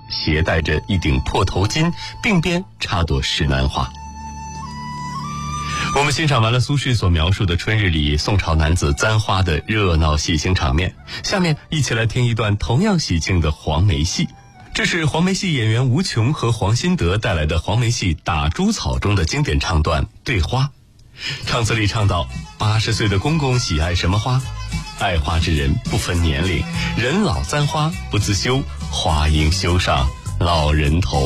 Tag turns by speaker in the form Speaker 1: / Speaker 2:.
Speaker 1: 携带着一顶破头巾，鬓边插朵石楠花。我们欣赏完了苏轼所描述的春日里宋朝男子簪花的热闹喜庆场面，下面一起来听一段同样喜庆的黄梅戏。这是黄梅戏演员吴琼和黄新德带来的黄梅戏《打猪草》中的经典唱段《对花》。唱词里唱到：80岁的公公喜爱什么花？爱花之人不分年龄，人老簪花不自羞，花应羞上老人头。